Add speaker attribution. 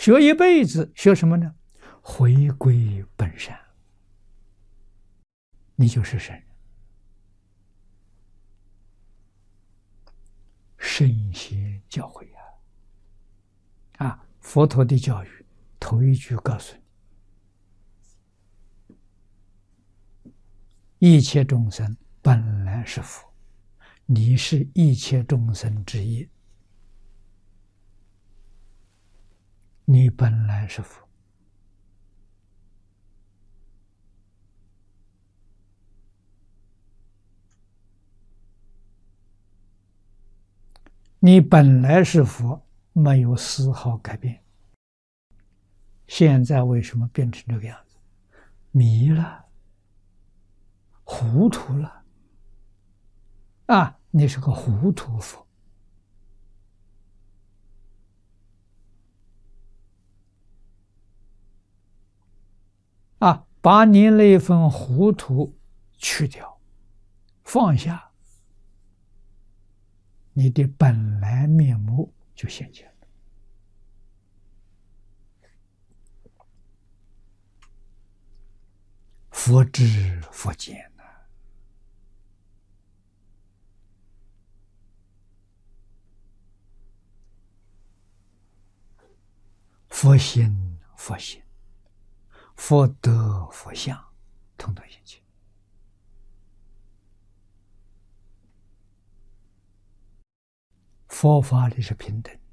Speaker 1: 学一辈子，学什么呢？回归本善，你就是圣人。圣贤教诲佛陀的教育，头一句告诉你：一切众生本来是佛，你是一切众生之一，你本来是佛。你本来是佛，没有丝毫改变。现在为什么变成这个样子？迷了，糊涂了你是个糊涂佛把你那份糊涂去掉，放下，你的本来面目就现前了。佛知佛见佛心佛性，佛德佛相，统统现前。佛法里是平等。